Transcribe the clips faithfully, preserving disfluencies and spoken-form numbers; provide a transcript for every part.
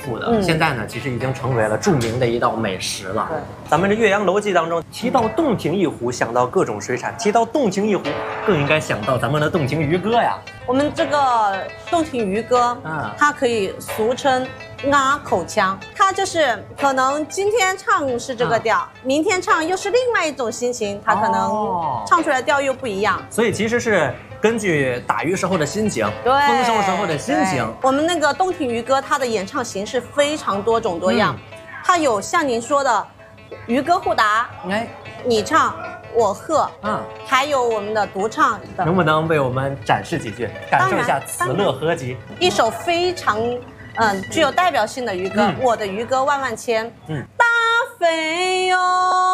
富的，嗯、现在呢，其实已经成为了著名的一道美食了。对，咱们这《岳阳楼记》当中提到洞庭一湖，想到各种水产；提到洞庭一湖，更应该想到咱们的洞庭渔歌呀。 我们这个洞庭渔歌，啊，它可以俗称阿口腔，它就是可能今天唱是这个调，啊、明天唱又是另外一种心情，它可能唱出来的调又不一样。 所以其实是根据打鱼时候的心情，对，丰收时候的心情。 我们那个洞庭渔歌，它的演唱形式非常多种多样，嗯、它有像您说的渔歌互答，哎，你唱我和，嗯，还有我们的独唱的， 能不能为我们展示几句，感受一下此乐何极？ 一首非常嗯具有代表性的渔歌，嗯、我的渔歌万万千。嗯，大飞哟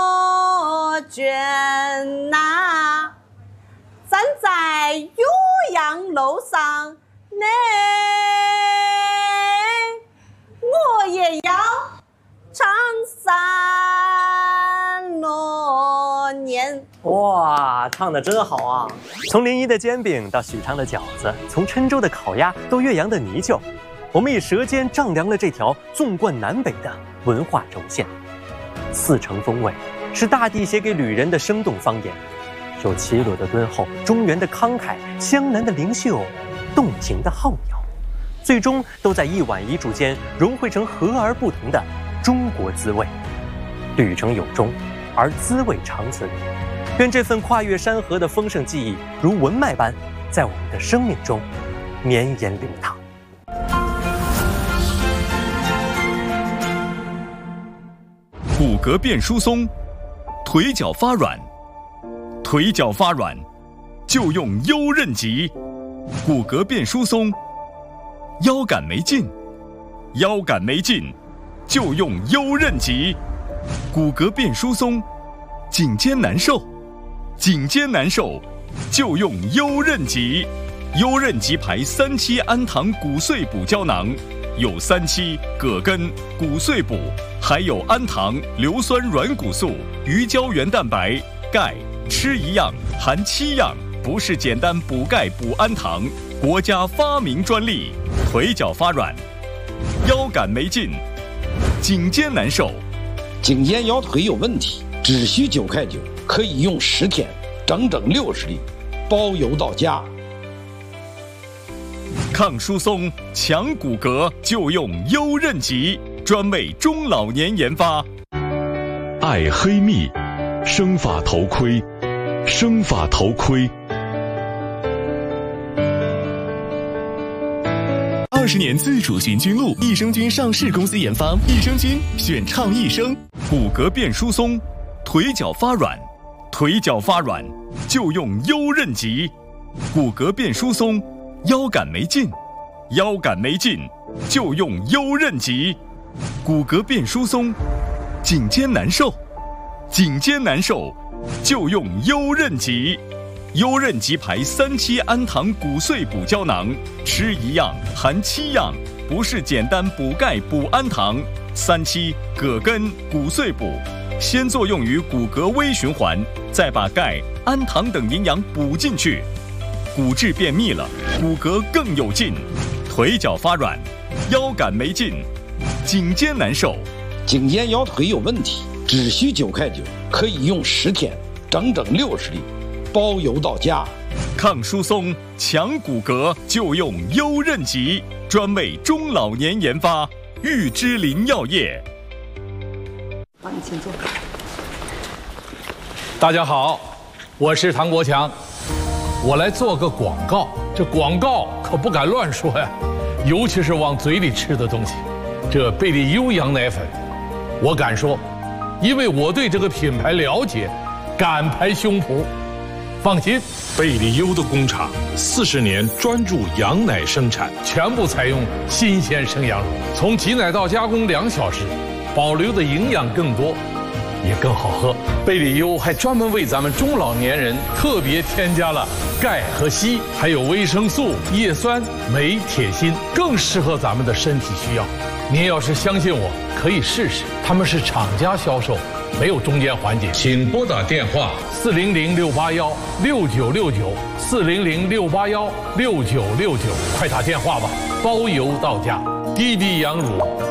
卷呐，站在岳阳楼上，呢，我也要唱三罗年。 哇，唱得真好啊！从临沂的煎饼到许昌的饺子，从郴州的烤鸭到岳阳的泥鳅，我们以舌尖丈量了这条纵贯南北的文化轴线。四城风味是大地写给旅人的生动方言，有齐鲁的敦厚，中原的慷慨，湘南的灵秀，洞庭的浩渺，最终都在一碗遗嘱间融汇成和而不同的中国滋味。旅程有终，而滋味长存。愿这份跨越山河的丰盛记忆，如文脉般在我们的生命中绵延流淌。 骨骼变疏松，腿脚发软，腿脚发软就用优韧极。骨骼变疏松，腰杆没劲，腰杆没劲就用优韧极。骨骼变疏松，颈肩难受，颈肩难受就用优韧极。优韧极牌三七氨糖骨碎补胶囊，有三七、葛根、骨碎补，还有氨糖、硫酸软骨素、鱼胶原蛋白、钙，吃一样含七样，不是简单补钙补氨糖，国家发明专利。腿脚发软，腰杆没劲，颈肩难受， 颈肩腰腿有问题，只需九块九，可以用十天，整整六十粒，包邮到家。 抗疏松、强骨骼就用优韧极，专为中老年研发。 爱黑蜜生发头盔，生发头盔。 二十年自主寻菌露，益生菌上市公司研发，益生菌选畅益生。 骨骼变疏松，腿脚发软，腿脚发软就用优韧极。骨骼变疏松，腰杆没劲，腰杆没劲就用优韧极。骨骼变疏松，颈肩难受，颈肩难受就用优韧极。优韧极牌三七氨糖骨碎补胶囊，吃一样含七样，不是简单补钙补氨糖。三七、葛根、骨碎补，先作用于骨骼微循环，再把钙、氨糖等营养补进去，骨质变密了，骨骼更有劲。腿脚发软，腰杆没劲，颈肩难受， 颈肩腰腿有问题，只需九块九，可以用十天，整整六十粒，包邮到家。 抗疏松、强骨骼就用优韧极，专为中老年研发。玉芝林药业。 好，你请坐。 大家好，我是唐国强，我来做个广告。这广告可不敢乱说呀，尤其是往嘴里吃的东西。这贝利优羊奶粉，我敢说，因为我对这个品牌了解，敢拍胸脯。放心， 贝利优的工厂四十年专注羊奶生产， 全部采用新鲜生羊乳，从挤奶到加工两小时，保留的营养更多，也更好喝。贝利优还专门为咱们中老年人特别添加了钙和硒，还有维生素、叶酸、镁、铁、锌，更适合咱们的身体需要。您要是相信我，可以试试。他们是厂家销售，没有中间环节。 请拨打电话四零零六八幺六九六九，四零零六八幺六九六九，快打电话吧，包邮到家。滴滴羊乳。